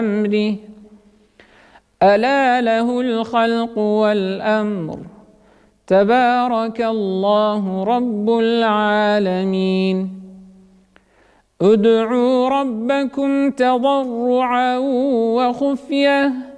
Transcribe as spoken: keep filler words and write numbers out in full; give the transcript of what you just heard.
أمره ألا له الخلق والأمر تبارك الله رب العالمين ادعوا ربكم تضرعا وخفية